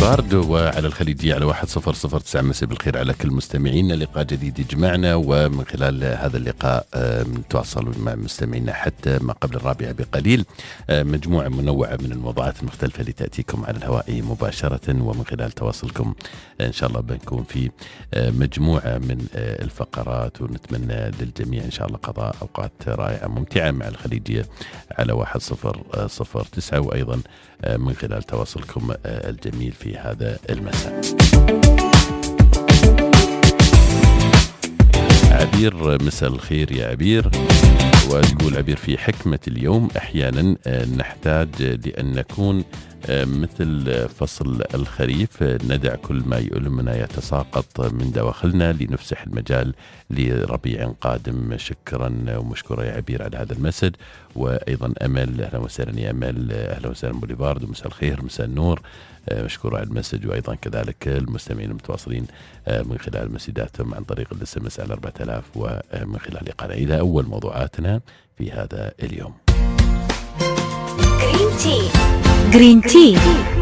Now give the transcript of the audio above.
بوليفارد وعلى الخليجية على 1009. مساء بالخير على كل مستمعينا. لقاء جديد يجمعنا، ومن خلال هذا اللقاء نتواصل مع مستمعينا حتى ما قبل 4 بقليل. مجموعة منوعة من الموضوعات المختلفة اللي تأتيكم على الهواء مباشرة، ومن خلال تواصلكم إن شاء الله بنكون في مجموعة من الفقرات، ونتمنى للجميع إن شاء الله قضاء أوقات رائعة ممتعة مع الخليجية على 1009، وأيضا من خلال تواصلكم الجميل في هذا المساء. عبير، مساء الخير يا عبير. وتقول عبير: في حكمة اليوم أحيانا نحتاج لأن نكون مثل فصل الخريف، ندع كل ما يؤلمنا يتساقط من دواخلنا لنفسح المجال لربيع قادم. شكرا ومشكورة يا عبير على هذا المسج. وأيضا أمل، أهلا وسهلا يا أمل، أهلا وسهلا بوليفارد، ومساء الخير مساء النور. مشكورة على المسج. وأيضا كذلك المستمعين المتواصلين من خلال مسجاتهم عن طريق الSMS على 4000، ومن خلال لقاءنا إلى أول موضوعاتنا في هذا اليوم. جرين تي